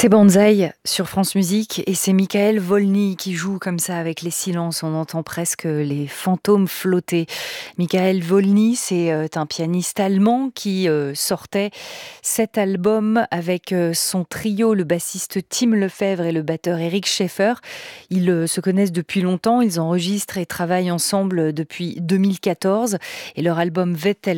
C'est Banzai sur France Musique et c'est Michael Volny qui joue comme ça avec les silences. On entend presque les fantômes flotter. Michael Volny, c'est un pianiste allemand qui sortait cet album avec son trio, le bassiste Tim Lefebvre et le batteur Eric Schäfer. Ils se connaissent depuis longtemps, ils enregistrent et travaillent ensemble depuis 2014 et leur album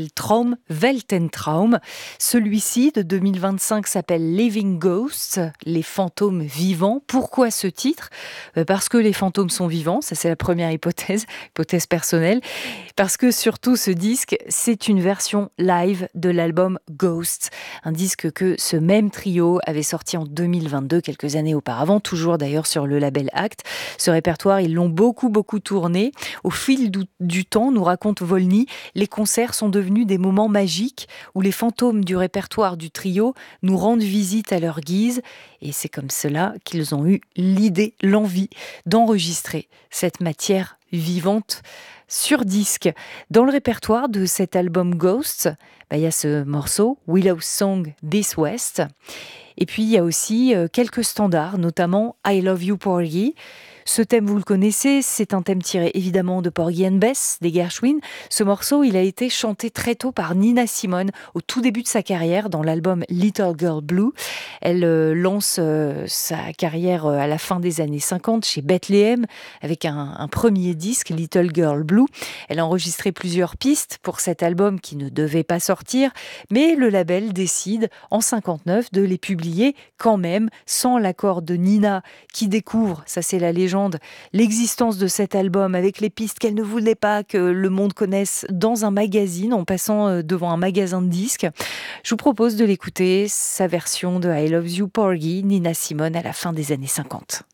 Weltentraum, celui-ci de 2025 s'appelle Living Ghosts, les fantômes vivants. Pourquoi ce titre ? Parce que les fantômes sont vivants, ça c'est la première hypothèse personnelle. Parce que surtout ce disque, c'est une version live de l'album Ghosts, un disque que ce même trio avait sorti en 2022, quelques années auparavant, toujours d'ailleurs sur le label Act. Ce répertoire, ils l'ont beaucoup tourné. Au fil du temps, nous raconte Volny, les concerts sont devenus des moments magiques où les fantômes du répertoire du trio nous rendent visite à leur guise. Et c'est comme cela qu'ils ont eu l'idée, l'envie d'enregistrer cette matière vivante sur disque. Dans le répertoire de cet album Ghosts, il y a ce morceau Willow Song This West. Et puis il y a aussi quelques standards, notamment I Love You Porgy. Ce thème, vous le connaissez, c'est un thème tiré évidemment de Porgy and Bess, des Gershwin. Ce morceau, il a été chanté très tôt par Nina Simone au tout début de sa carrière dans l'album Little Girl Blue. Elle lance sa carrière à la fin des années 50 chez Bethlehem avec un premier disque, Little Girl Blue. Elle a enregistré plusieurs pistes pour cet album qui ne devait pas sortir, mais le label décide en 59 de les publier quand même sans l'accord de Nina qui découvre, ça c'est la légende, l'existence de cet album avec les pistes qu'elle ne voulait pas que le monde connaisse dans un magazine en passant devant un magasin de disques. Je vous propose de l'écouter, sa version de I Love You Porgy, Nina Simone à la fin des années 50.